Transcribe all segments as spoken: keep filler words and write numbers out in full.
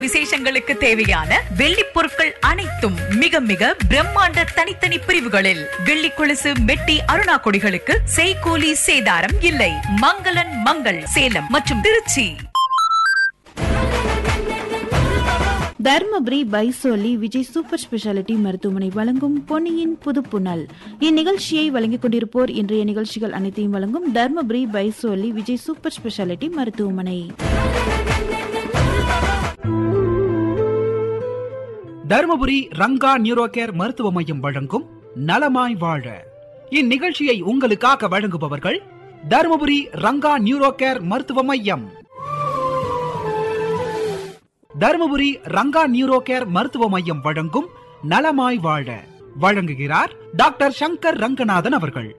விசேஷங்களுக்கு தேவையான வெள்ளி பொருட்கள் அனைத்தும் மிக மிக பிரம்மாண்ட தனித்தனி பிரிவுகளில். வெள்ளி கொலுசு, மெட்டி, அருணா கொடிகளுக்கு செய்கூலி சேதாரம் இல்லை. மங்களன் மங்கள் சேலம் மற்றும் திருச்சி. தர்மபுரி பைசோலி விஜய் சூப்பர் ஸ்பெஷாலிட்டி மருத்துவமனை வழங்கும் பொன்னியின் புதுப்புணல். இந்நிகழ்ச்சியை வழங்கிக் கொண்டிருப்போர் இன்றைய நிகழ்ச்சிகள் அனைத்தையும் வழங்கும் தர்மபுரி பைசோலி விஜய் சூப்பர் ஸ்பெஷாலிட்டி மருத்துவமனை. தர்மபுரி ரங்கா நியூரோ கேர் மருத்துவ மையம் வழங்கும் நலமாய் வாழ. இந்நிகழ்ச்சியை உங்களுக்காக வழங்குபவர்கள் தர்மபுரி ரங்கா நியூரோ கேர் மருத்துவ மையம். தர்மபுரி ரங்கா நியூரோ கேர் மருத்துவ மையம் வழங்கும் நலமாய் வாழ வழங்குகிறார் டாக்டர் சங்கர் ரங்கநாதன் அவர்கள்.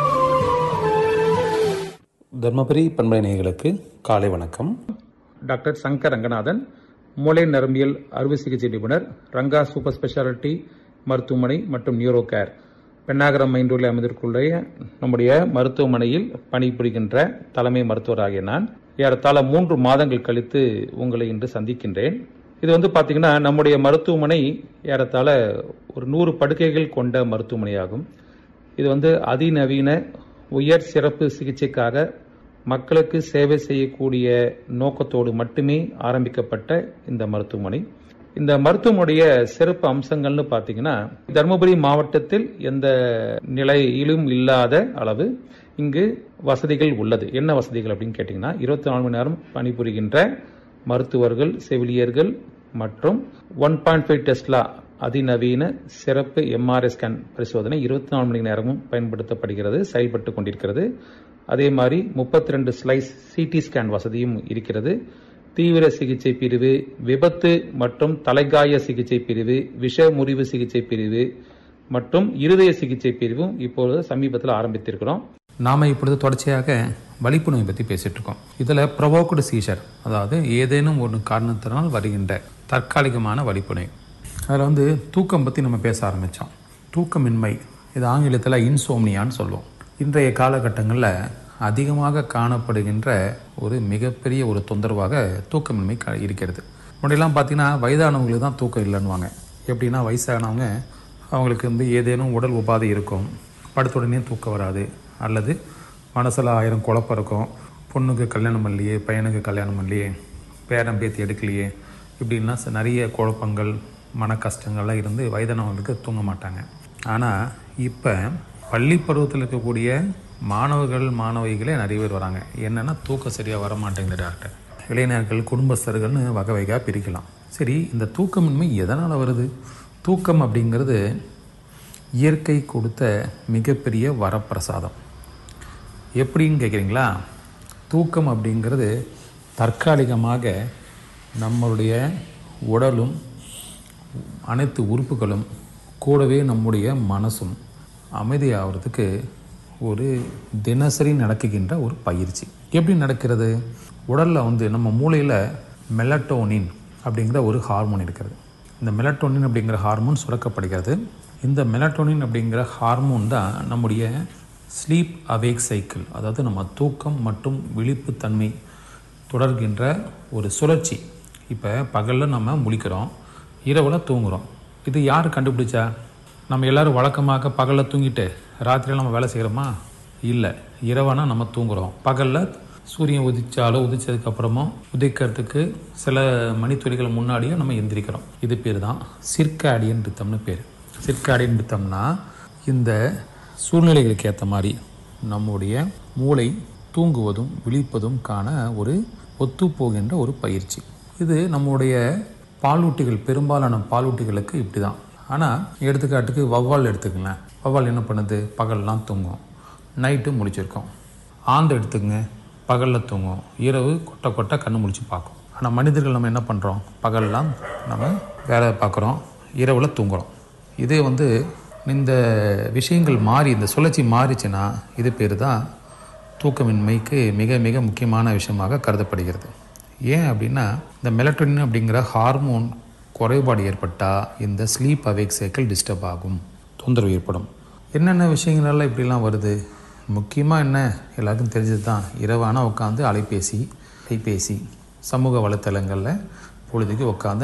தர்மபுரி பண்பலை நேயர்களுக்கு காலை வணக்கம். டாக்டர் சங்கர் ரங்கநாதன், மூளை நரம்பியல் அறுவை சிகிச்சை நிபுணர், ரங்கா சூப்பர் ஸ்பெஷாலிட்டி மருத்துவமனை மற்றும் நியூரோ கேர், பெண்ணாகரம் மைண்டூரில் அமைந்திருக்கிற நம்முடைய மருத்துவமனையில் பணிபுரிகின்ற தலைமை மருத்துவராகிய நான் ஏறத்தாழ மூன்று மாதங்கள் கழித்து உங்களை இன்று சந்திக்கின்றேன். இது வந்து பார்த்தீங்கன்னா நம்முடைய மருத்துவமனை ஏறத்தாழ ஒரு நூறு படுக்கைகள் கொண்ட மருத்துவமனையாகும். இது வந்து அதிநவீன உயர் சிறப்பு சிகிச்சைக்காக மக்களுக்கு சேவை செய்யக்கூடிய நோக்கத்தோடு மட்டுமே ஆரம்பிக்கப்பட்ட இந்த மருத்துவமனை. இந்த மருத்துவமனைய சிறப்பு அம்சங்கள்னு பார்த்தீங்கன்னா, தருமபுரி மாவட்டத்தில் எந்த நிலையிலும் இல்லாத அளவு இங்கு வசதிகள் உள்ளது. என்ன வசதிகள் அப்படின்னு கேட்டீங்கன்னா, இருபத்தி நாலு மணி நேரம் பணிபுரிகின்ற மருத்துவர்கள், செவிலியர்கள் மற்றும் ஒன் பாயிண்ட் ஃபைவ் டெஸ்லா அதிநவீன சிறப்பு எம்ஆர்ஐ ஸ்கேன் பரிசோதனை இருபத்தி நாலு மணி நேரமும் பயன்படுத்தப்படுகிறது, செயல்பட்டு கொண்டிருக்கிறது. அதே மாதிரி முப்பத்தி ரெண்டு ஸ்லைஸ் சிடி ஸ்கேன் வசதியும் இருக்கிறது. தீவிர சிகிச்சை பிரிவு, விபத்து மற்றும் தலைகாய சிகிச்சை பிரிவு, விஷ முறிவு சிகிச்சை பிரிவு மற்றும் இருதய சிகிச்சை பிரிவும் இப்பொழுது சமீபத்தில் ஆரம்பித்திருக்கிறோம். நாம இப்பொழுது தொடர்ச்சியாக வலிப்பு நோய் பற்றி பேசிட்டு இருக்கோம். இதில் ப்ரொவோக்டு சீசர், அதாவது ஏதேனும் ஒரு காரணத்தினால் வருகின்ற தற்காலிகமான வலிப்பு நோய். அதில் வந்து தூக்கம் பற்றி நம்ம பேச ஆரம்பித்தோம். தூக்கமின்மை, இது ஆங்கிலத்தில் இன்சோம்னியான்னு சொல்லுவோம். இன்றைய காலகட்டங்களில் அதிகமாக காணப்படுகின்ற ஒரு மிகப்பெரிய ஒரு தொந்தரவாக தூக்கமின்மை இருக்கிறது. முன்னாடியெல்லாம் பார்த்தீங்கன்னா வயதானவங்களுக்கு தான் தூக்கம் இல்லைன்னுவாங்க. எப்படின்னா, வயசானவங்க அவங்களுக்கு வந்து ஏதேனும் உடல் உபாதை இருக்கும், படுத்த உடனே தூக்கம் வராது, அல்லது மனசில் ஆயிரம் குழப்பம் இருக்கும், பொண்ணுக்கு கல்யாணம் பண்ணலையே, பையனுக்கு கல்யாணம் பண்ணலையே, பேரன் பேத்தி எடுக்கலையே, இப்படின்னா நிறைய குழப்பங்கள், மன கஷ்டங்கள்லாம் இருந்து வயதானவங்களுக்கு தூங்க மாட்டாங்க. ஆனால் இப்போ பள்ளி பருவத்தில் இருக்கக்கூடிய மாணவர்கள் மாணவிகளே நிறைய பேர் வராங்க. என்னென்னா, தூக்கம் சரியாக வர மாட்டேங்குது டாக்டர். இளைஞர்கள், குடும்பஸ்தர்கள்னு வகை வகையாக பிரிக்கலாம். சரி, இந்த தூக்கமின்மை எதனால் வருது? தூக்கம் அப்படிங்கிறது இயற்கை கொடுத்த மிகப்பெரிய வரப்பிரசாதம். எப்படின்னு கேட்குறீங்களா? தூக்கம் அப்படிங்கிறது தற்காலிகமாக நம்மளுடைய உடலும் அனைத்து உறுப்புகளும் கூடவே நம்முடைய மனசும் அமைதியாகிறதுக்கு ஒரு தினசரி நடக்குகின்ற ஒரு பயிற்சி. எப்படி நடக்கிறது? உடலில் வந்து நம்ம மூளையில் மெலட்டோனின் அப்படிங்கிற ஒரு ஹார்மோன் இருக்கிறது. இந்த மெலட்டோனின் அப்படிங்கிற ஹார்மோன் சுரக்கப்படுகிறது. இந்த மெலட்டோனின் அப்படிங்கிற ஹார்மோன் தான் நம்முடைய ஸ்லீப் அவேக் சைக்கிள், அதாவது நம்ம தூக்கம் மற்றும் விழிப்புத்தன்மை தொடர்கின்ற ஒரு சுழற்சி. இப்போ பகலில் நம்ம முழிக்கிறோம், இரவில் தூங்குகிறோம். இது யார் கண்டுபிடிச்சா? நம்ம எல்லோரும் வழக்கமாக பகலில் தூங்கிட்டு ராத்திரியில் நம்ம வேலை செய்கிறோமா? இல்லை, இரவானா நம்ம தூங்குகிறோம். பகலில் சூரியன் உதிச்சாலோ உதிச்சதுக்கப்புறமோ உதிக்கிறதுக்கு சில மணித்துளிகள் முன்னாடியும் நம்ம எந்திரிக்கிறோம். இது பேர் தான் சிர்காடியன் ரித்தம்னு பேர். சிர்காடியன் ரித்தம்னா இந்த சூழ்நிலைகளுக்கு ஏற்ற மாதிரி நம்முடைய மூளை தூங்குவதும் விழிப்பதும் காண ஒரு ஒத்து போகின்ற ஒரு பயிற்சி. இது நம்முடைய பாலூட்டிகள், பெரும்பாலான பாலூட்டிகளுக்கு இப்படி தான். ஆனால் எடுத்துக்காட்டுக்கு வௌவால் எடுத்துக்கங்களேன். வௌவால் என்ன பண்ணுது? பகல்லாம் தூங்கும், நைட்டு முழிச்சிருக்கோம். ஆந்தை எடுத்துக்கங்க, பகலில் தூங்கும், இரவு கொட்டை கொட்டை கண்ணு முழிச்சு பார்க்கும். ஆனால் மனிதர்கள் நம்ம என்ன பண்ணுறோம்? பகல்லாம் நம்ம வேலை பார்க்குறோம், இரவில் தூங்குகிறோம். இதே வந்து இந்த விஷயங்கள் மாறி, இந்த சுழற்சி மாறிச்சுன்னா இது பேர் தான் தூக்கமின்மைக்கு மிக மிக முக்கியமான விஷயமாக கருதப்படுகிறது. ஏன் அப்படின்னா, இந்த மெலட்டோனின் அப்படிங்கிற ஹார்மோன் குறைபாடு ஏற்பட்டால் இந்த ஸ்லீப் அவேக் சைக்கிள் டிஸ்டர்ப் ஆகும், தொந்தரவு ஏற்படும். என்னென்ன விஷயங்களால் இப்படிலாம் வருது? முக்கியமாக என்ன, எல்லாருக்கும் தெரிஞ்சது தான். இரவானா உட்காந்து அலைபேசி கைபேசி சமூக வலைத்தளங்களில் பொழுதுக்கு உட்காந்து